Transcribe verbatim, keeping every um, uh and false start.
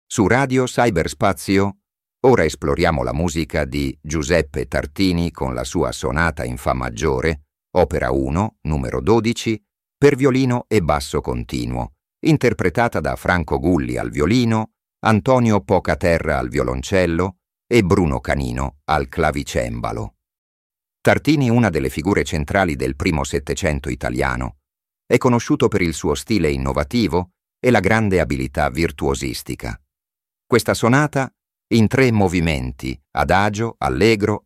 Su Radio Cyberspazio ora esploriamo la musica di Giuseppe Tartini con la sua sonata in Fa maggiore, opera uno, numero dodici, per violino e basso continuo, interpretata da Franco Gulli al violino, Antonio Pocaterra al violoncello e Bruno Canino al clavicembalo. Tartini, una delle figure centrali del primo Settecento italiano, è conosciuto per il suo stile innovativo e la grande abilità virtuosistica. Questa sonata, in tre movimenti, adagio, allegro